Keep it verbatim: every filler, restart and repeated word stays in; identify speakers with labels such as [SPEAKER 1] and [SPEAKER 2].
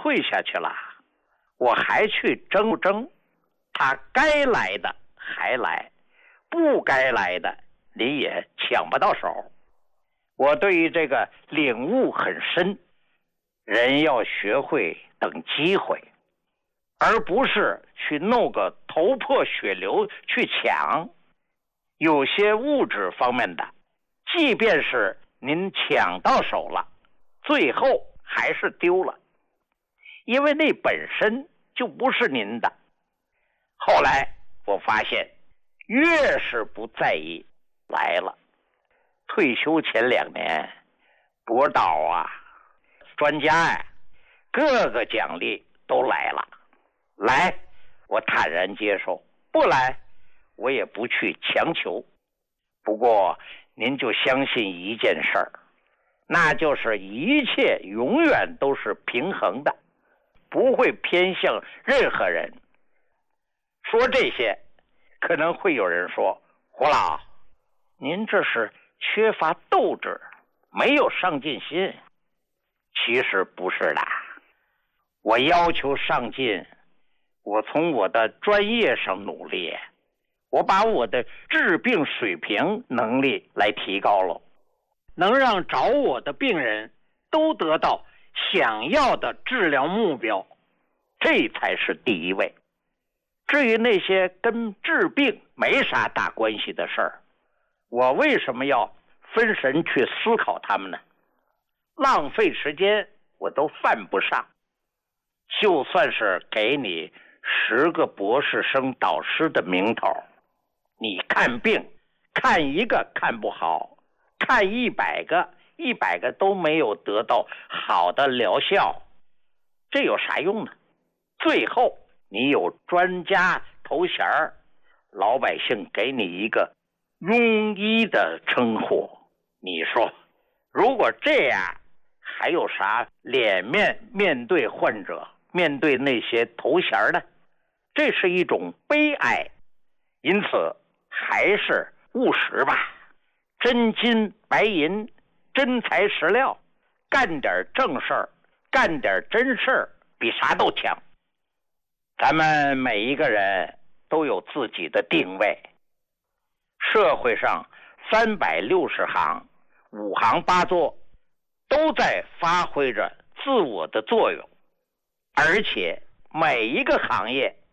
[SPEAKER 1] 退下去了，我还去争不争？他该来的还来，不该来的你也抢不到手。我对于这个领悟很深，人要学会等机会，而不是去弄个头破血流去抢。有些物质方面的，即便是您抢到手了，最后还是丢了，因为那本身就不是您的。后来我发现，越是不在意，来了。退休前两年，博导啊、专家呀、啊，各个奖励都来了。来，我坦然接受；不来，我也不去强求。不过，您就相信一件事儿，那就是一切永远都是平衡的，不会偏向任何人。说这些，可能会有人说：“胡老，您这是缺乏斗志，没有上进心。”其实不是的，我要求上进，我从我的专业上努力，我把我的治病水平能力来提高了，能让找我的病人都得到想要的治疗目标，这才是第一位。至于那些跟治病没啥大关系的事儿，我为什么要分神去思考他们呢？浪费时间我都犯不上。就算是给你十个博士生导师的名头，你看病看一个看不好，看一百个一百个都没有得到好的疗效，这有啥用呢？最后你有专家头衔，老百姓给你一个庸医的称呼，你说如果这样，还有啥脸面面对患者，面对那些头衔呢？这是一种悲哀。因此还是务实吧，真金白银，真材实料，干点正事儿，干点真事儿，比啥都强。咱们每一个人都有自己的定位，社会上三百六十行，五行八作，都在发挥着自我的作用，而且每一个行业